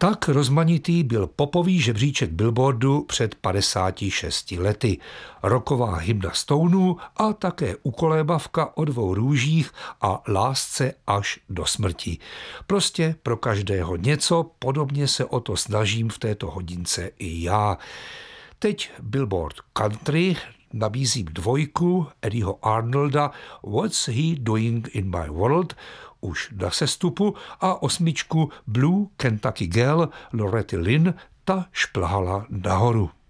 Tak rozmanitý byl popový žebříček Billboardu před 56 lety. Rocková hymna Stoneů a také ukolébavka o dvou růžích a lásce až do smrti. Prostě pro každého něco, podobně se o to snažím v této hodince i já. Teď Billboard Country nabízím dvojku Eddieho Arnolda What's He Doing in My World už na sestupu a osmičku Blue Kentucky Girl Loretta Lynn, ta šplhala nahoru.